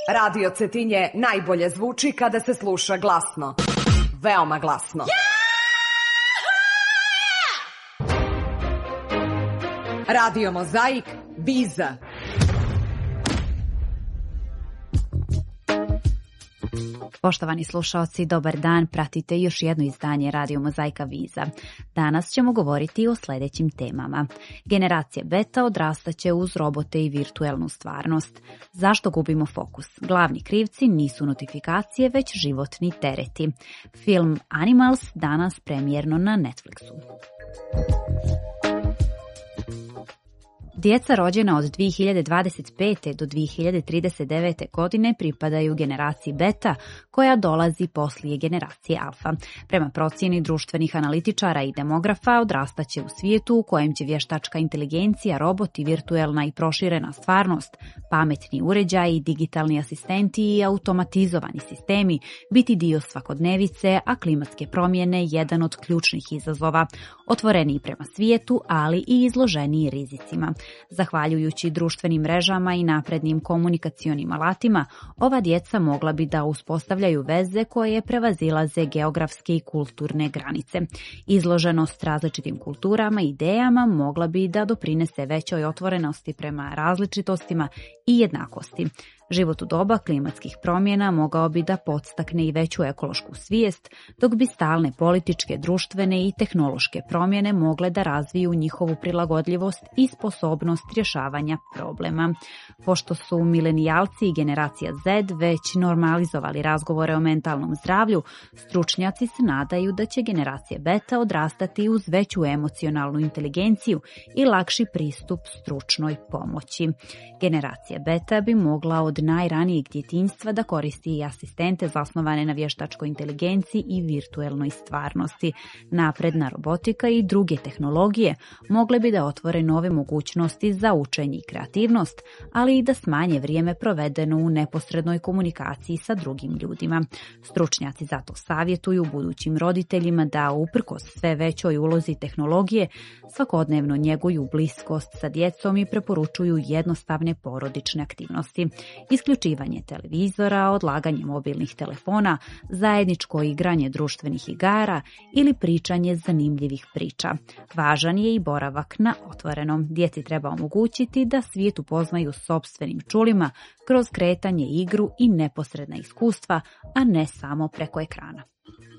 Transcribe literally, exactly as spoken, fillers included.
Radio Cetinje najbolje zvuči kada se sluša glasno. Veoma glasno. Radio Mozaik, Viza. Poštovani slušaoci, dobar dan, pratite još jedno izdanje Radio Mozaika Viza. Danas ćemo govoriti o sljedećim temama. Generacija beta odrastaće uz robote i virtuelnu stvarnost. Zašto gubimo fokus? Glavni krivci nisu notifikacije, već životni tereti. Film Animals danas premijerno na Netflixu. Djeca rođena od dvije hiljade dvadeset pete do dvije hiljade trideset devete godine pripadaju generaciji beta, koja dolazi poslije generacije alfa. Prema procjeni društvenih analitičara i demografa, odrastaće u svijetu u kojem će vještačka inteligencija, roboti, virtuelna i proširena stvarnost, pametni uređaji, digitalni asistenti i automatizovani sistemi biti dio svakodnevice, a klimatske promjene jedan od ključnih izazova, otvoreniji prema svijetu, ali i izloženiji rizicima. Zahvaljujući društvenim mrežama i naprednim komunikacionim alatima, ova djeca mogla bi da uspostavljaju veze koje prevazilaze geografske i kulturne granice. Izloženost različitim kulturama i idejama mogla bi da doprinese većoj otvorenosti prema različitostima i jednakosti. Život u doba klimatskih promjena mogao bi da podstakne i veću ekološku svijest, dok bi stalne političke, društvene i tehnološke promjene mogle da razviju njihovu prilagodljivost i sposobnost rješavanja problema. Pošto su milenijalci i generacija Z već normalizovali razgovore o mentalnom zdravlju, stručnjaci se nadaju da će generacija beta odrastati uz veću emocionalnu inteligenciju i lakši pristup stručnoj pomoći. Generacija beta bi mogla od najranijeg djetinjstva da koristi i asistente zasnovane na vještačkoj inteligenciji i virtuelnoj stvarnosti. Napredna robotika i druge tehnologije mogle bi da otvore nove mogućnosti za učenje i kreativnost, ali i da smanje vrijeme provedeno u neposrednoj komunikaciji sa drugim ljudima. Stručnjaci zato savjetuju budućim roditeljima da uprkos sve većoj ulozi tehnologije svakodnevno njeguju bliskost sa djecom i preporučuju jednostavne porodične aktivnosti. Isključivanje televizora, odlaganje mobilnih telefona, zajedničko igranje društvenih igara ili pričanje zanimljivih priča. Važan je i boravak na otvorenom. Djeci treba omogućiti da svijet upoznaju sopstvenim čulima kroz kretanje, igru i neposredna iskustva, a ne samo preko ekrana.